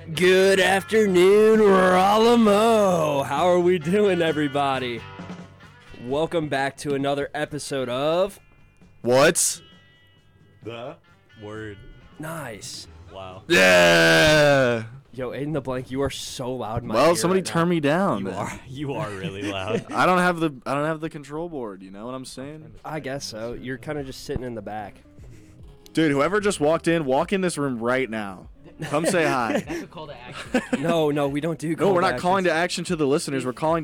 Good afternoon, Ralamo. How are we doing, everybody? Welcome back to another episode of What's The word. Nice. Wow. Yeah. Yo, Aiden the Blank, you are so loud in my Well, ear somebody right turn me down. You are really loud. I don't have the control board. You know what I'm saying? now. I guess so. You're kind of just sitting in the back. Dude, whoever just walked in, walk in this room right now. Come say hi. That's a call to action. No, we don't do. No, we're not calling to action to the listeners. We're calling